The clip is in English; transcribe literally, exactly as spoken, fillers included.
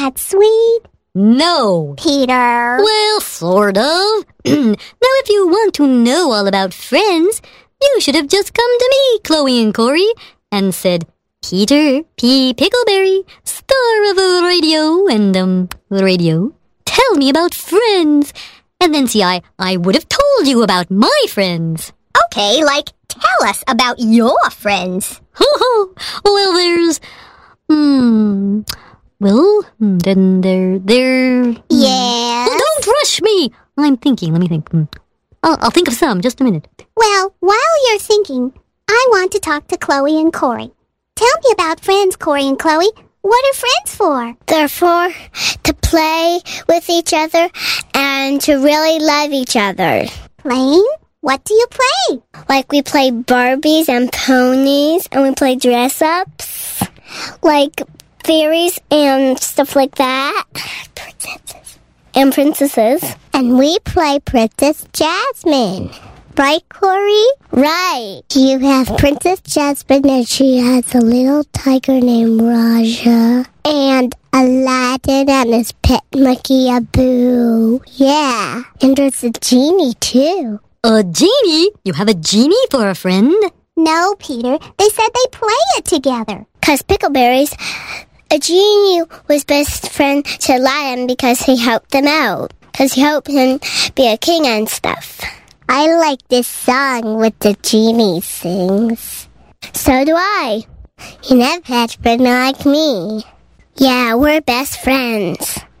that sweet? No. Peter. Well, sort of. Now, if you want to know all about friends, you should have just come to me, Chloe and Corey, and said, Peter P. Pickleberry, star of the radio and, um, the radio, tell me about friends. And then, see, I, I would have told you about my friends. Okay, like, tell us about your friends. Well, there's, hmm, well, then there, there... Yes? Well, don't rush me! I'm thinking, let me think. I'll, I'll think of some, just a minute. Well, while you're thinking, I want to talk to Chloe and Corey. Tell me about friends, Corey and Chloe. What are friends for? They're for to play with each other and to really love each other. Playing? What do you play? Like we play Barbies and ponies, and we play dress-ups, like fairies and stuff like that. Princesses. And princesses. And we play Princess Jasmine. Right, Corey? Right. You have Princess Jasmine, and she has a little tiger named Raja. And Aladdin and his pet monkey, Abu. Yeah. And there's a genie, too. A genie? You have a genie for a friend? No, Peter. They said they play it together. Because Pickleberries, a genie was best friend to Aladdin because he helped them out. Because he helped him be a king and stuff. I like this song with the genie sings. So do I. You never had a friend like me. Yeah, we're best friends.